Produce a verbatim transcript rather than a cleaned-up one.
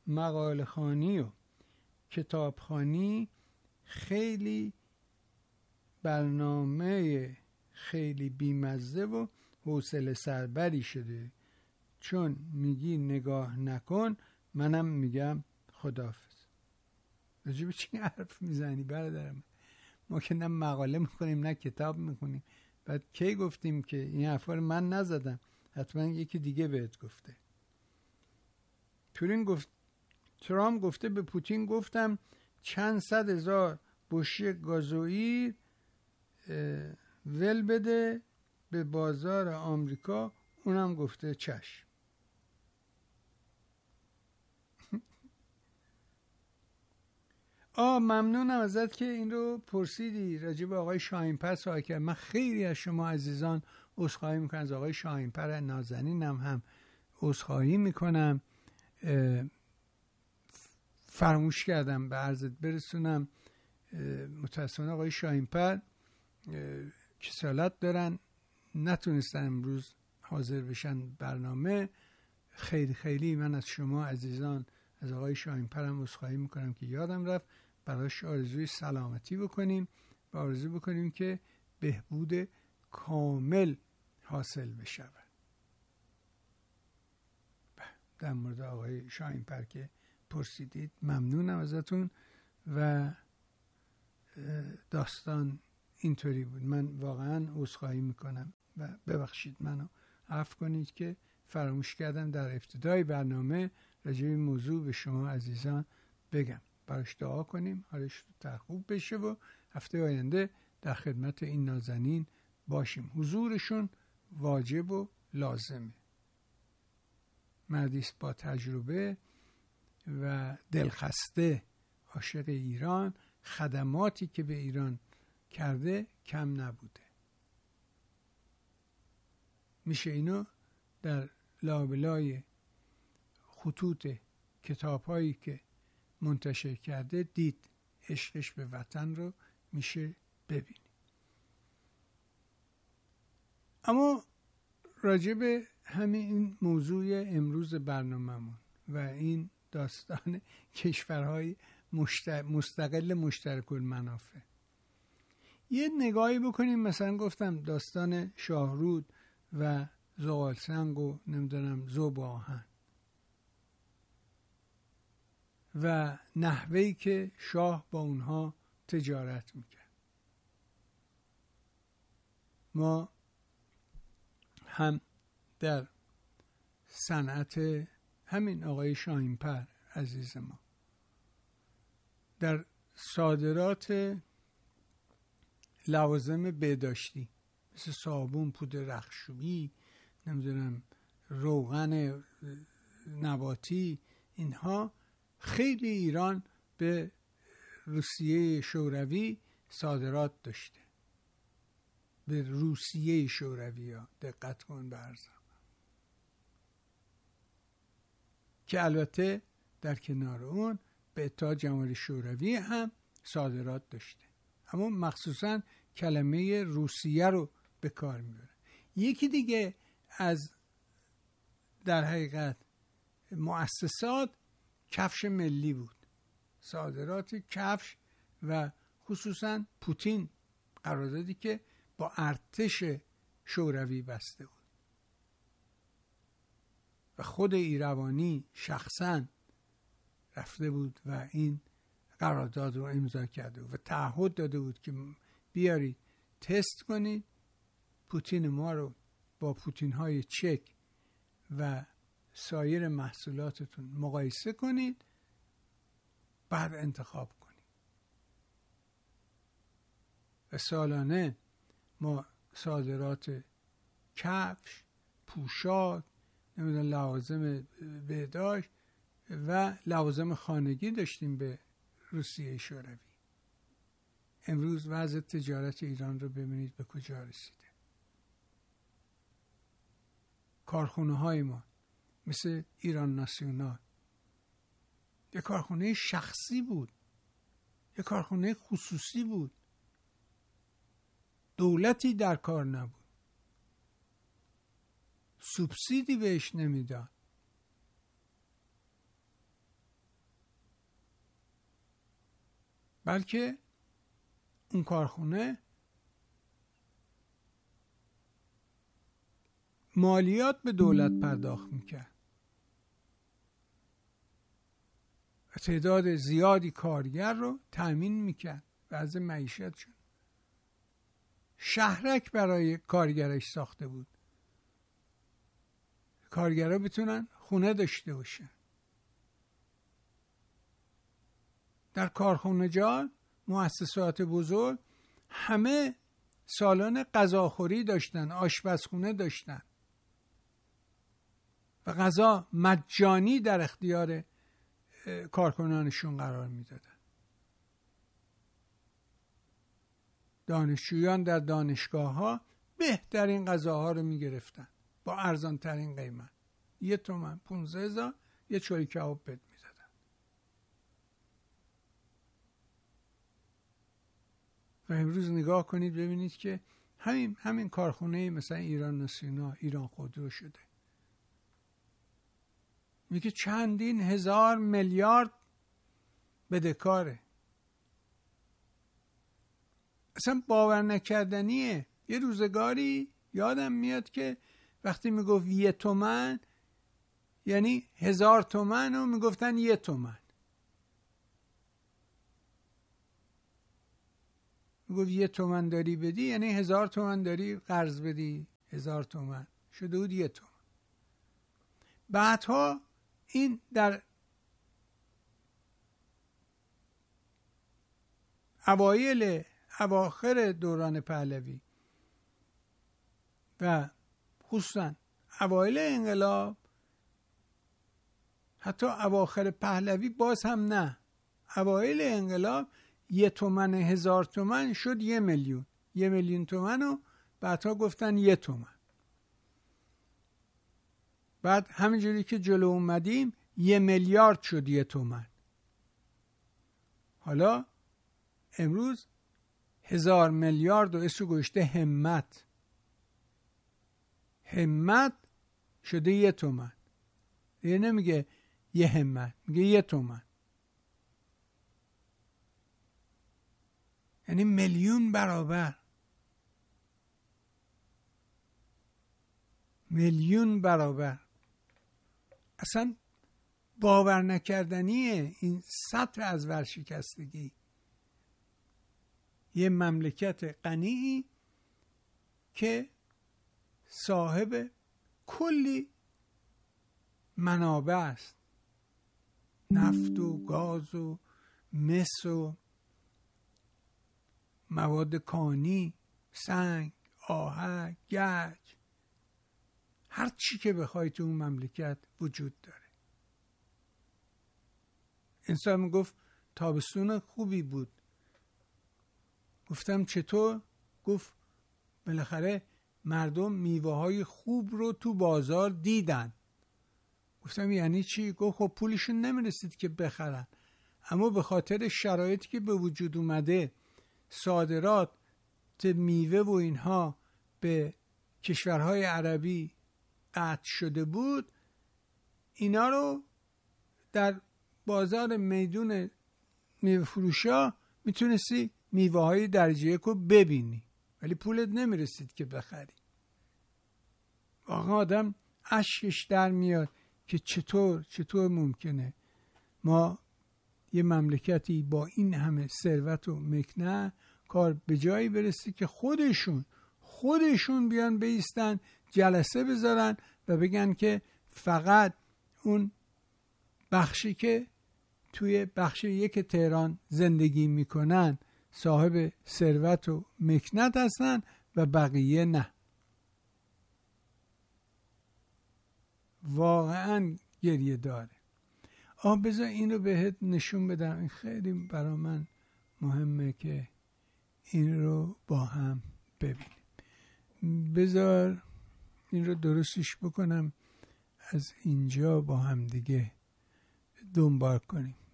مقاله خوانی و کتابخوانی خیلی برنامه خیلی بیمزه و حوصله سربری شده، چون میگی نگاه نکن، منم میگم خداحافظ. راجب چی حرف میزنی برادرم؟ ما که نه مقاله میخونیم نه کتاب میخونیم. بعد کی گفتیم که این حرفا رو من نزدم؟ حتما یکی دیگه بهت گفته. تورین گفت ترامپ گفته به پوتین گفتم چند صد هزار بشکه گازوئیل ول بده به بازار آمریکا، اونم گفته چشم. آه ممنونم ازت که این رو پرسیدی راجع به آقای شاهین‌پر سوال کرد. من خیلی از شما عزیزان عذرخواهی میکنم، از آقای شاهین‌پر نازنینم هم عذرخواهی میکنم. فراموش کردم به عرضت برسونم. متاسفانه آقای شاهین‌پر کسالت دارن، نتونستن امروز حاضر بشن برنامه. خیلی خیلی من از شما عزیزان، از آقای شاهین‌پرم عذرخواهی میکنم که یادم رفت براش آرزوی سلامتی بکنیم و آرزو بکنیم که بهبود کامل حاصل بشه. در مورد آقای شاهین‌پر که پرسیدید ممنونم ازتون و داستان اینطوری بود. من واقعا عذرخواهی میکنم و ببخشید منو، عفو کنید که فراموش کردم در ابتدای برنامه راجع به این موضوع به شما عزیزان بگم. براش دعا کنیم حالش در خوب بشه و هفته آینده در خدمت این نازنین باشیم. حضورشون واجب و لازمه. مردیست با تجربه و دلخسته، عاشق ایران، خدماتی که به ایران کرده کم نبوده. میشه اینو در لابلای خطوط کتاب هایی که منتشر کرده دید. عشقش به وطن رو میشه ببینی. اما راجع به همین این موضوع امروز برنامه‌مون و این داستان کشورهای مستقل مشترک المنافع یه نگاهی بکنیم. مثلا گفتم داستان شاهرود و زغالسنگ و نمیدونم ذوب آهن و نحوهی که شاه با اونها تجارت میکرد. ما هم در صنعت همین آقای شاهین‌پر عزیز ما، در صادرات لوازم بهداشتی مثل صابون، پودر رختشویی، نمیدونم روغن نباتی، اینها خیلی ایران به روسیه شوروی صادرات داشته. به روسیه شوروی ها دقت کن برزم، که البته در کنار اون به اتحاد جماهیر شوروی هم صادرات داشته، اما مخصوصا کلمه روسیه رو به کار میبره. یکی دیگه از در حقیقت مؤسسات کفش ملی بود، صادرات کفش و خصوصا پوتین قراردادی که با ارتش شوروی بسته بود و خود ایروانی شخصا رفته بود و این قرارداد رو امضا کرده بود و تعهد داده بود که بیارید تست کنید پوتین ما رو با پوتین های چک و سایر محصولاتتون مقایسه کنید، بعد انتخاب کنید. و سالانه ما صادرات کفش، پوشاک، نمیدونم لوازم بهداشت و لوازم خانگی داشتیم به روسیه شوروی. امروز وضع تجارت ایران رو ببینید به کجا رسیده. کارخونه های ما مثل ایران ناسیونال یک کارخونه شخصی بود، یک کارخونه خصوصی بود، دولتی در کار نبود، سوبسیدی بهش نمیداد. بلکه اون کارخونه مالیات به دولت پرداخت میکرد و تعداد زیادی کارگر رو تأمین میکرد وضع معیشتشون. شهرک برای کارگرش ساخته بود، کارگرها بتونن خونه داشته باشن. در کارخونه جان مؤسسات بزرگ همه سالن غذاخوری داشتن، آشپزخونه داشتن و غذا مجانی در اختیار کارکنانشون قرار میدادن. دانشجویان در دانشگاه ها بهترین غذاها رو میگرفتن با ارزان ترین قیمت. یه تومن پونزه هزار یه چوری کباب بهت میدادن. و امروز نگاه کنید ببینید که همین همین کارخونه مثلا ایران نسینا، ایران خودرو شده، میگه چندین هزار میلیارد بدهکاره. اصلا باور نکردنیه. یه روزگاری یادم میاد که وقتی میگفت یه تومن یعنی هزار تومن و میگفتن یه تومن. میگفت یه تومن داری بدی یعنی هزار تومن داری قرض بدی. هزار تومن شده بود یه تومن. بعدها این در اوایل اواخر دوران پهلوی و خصوصا اوایل انقلاب، حتی اواخر پهلوی باز هم نه، اوایل انقلاب یه تومن هزار تومن شد یه میلیون. یه میلیون تومن و بعدها گفتن یه تومن. بعد همینجوری که جلو اومدیم یه میلیارد شد یه تومن. حالا امروز هزار میلیارد و اسو گشته همت. همت شده یه تومن. یه نمیگه یه همت، میگه یه تومن. یعنی میلیون برابر. میلیون برابر. اصلا باور نکردنیه این سطح از ورشکستگی. یه مملکت غنی که صاحب کلی منابع است، نفت و گاز و مس و مواد کانی، سنگ، آهک، گچ، هر چی که بخوای تو اون مملکت وجود داره. انسان میگفت تابستون خوبی بود. گفتم چطور؟ گفت بالاخره مردم میوه های خوب رو تو بازار دیدن. گفتم یعنی چی؟ گفت خب پولشون نمیرسید که بخرن، اما به خاطر شرایطی که به وجود اومده، صادرات میوه و اینها به کشورهای عربی قطع شده بود، اینا رو در بازار میدون میوه فروشا میتونستی میوه های درجه یک رو ببینی ولی پولت نمیرسید که بخری. واقعا آدم اشکش در میاد که چطور چطور ممکنه ما یه مملکتی با این همه ثروت و مکنه کار به جایی برسی که خودشون خودشون بیان بیستن جلسه بذارن و بگن که فقط اون بخشی که توی بخش یک تهران زندگی میکنن صاحب ثروت و مکنت هستن و بقیه نه. واقعا گریه داره. آه بذار این رو بهت نشون بدم، این خیلی برا من مهمه که این رو با هم ببینیم. بذار این رو درستش بکنم، از اینجا با هم دیگه دنبال کنیم.